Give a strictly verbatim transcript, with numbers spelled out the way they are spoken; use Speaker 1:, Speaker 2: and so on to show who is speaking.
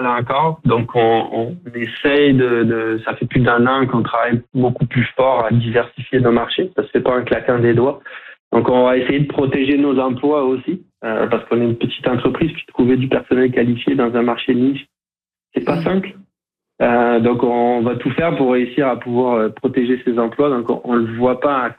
Speaker 1: là encore. Donc, on, on essaye de, de, ça fait plus d'un an qu'on travaille beaucoup plus fort à diversifier nos marchés. Ça se fait pas un claquin des doigts. Donc, on va essayer de protéger nos emplois aussi, euh, parce qu'on est une petite entreprise, puis trouver du personnel qualifié dans un marché niche, c'est pas simple. Euh, donc, on va tout faire pour réussir à pouvoir protéger ces emplois. Donc, on, on le voit pas à